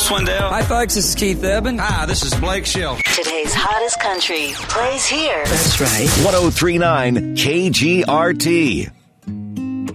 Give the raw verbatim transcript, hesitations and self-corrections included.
Swindell. Hi, folks. This is Keith Urban. Hi, this is Blake Shelton. Today's hottest country plays here. That's right. one oh three point nine K G R T.